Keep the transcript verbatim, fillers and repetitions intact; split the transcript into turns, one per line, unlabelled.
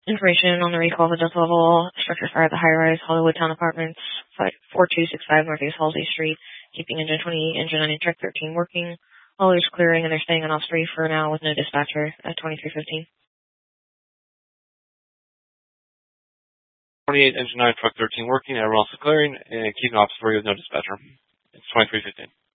Information on the recall of the death level. Structure fire at the high-rise Hollywood Town Apartments, four two six five Northeast Halsey Street. Keeping engine twenty, engine ninety, truck thirteen working. Haulers clearing, and they're staying on off three for now with no dispatcher at twenty-three fifteen.
twenty-eight, engine nine, truck thirteen working. Everyone else is clearing, and keeping off three with no dispatcher. It's twenty-three fifteen.